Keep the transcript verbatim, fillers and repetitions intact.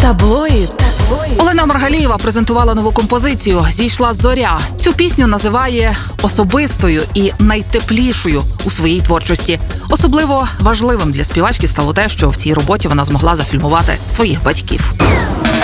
Таблоїд. Олена Маргалієва презентувала нову композицію «Зійшла зоря». Цю пісню називає особистою і найтеплішою у своїй творчості. Особливо важливим для співачки стало те, що в цій роботі вона змогла зафільмувати своїх батьків.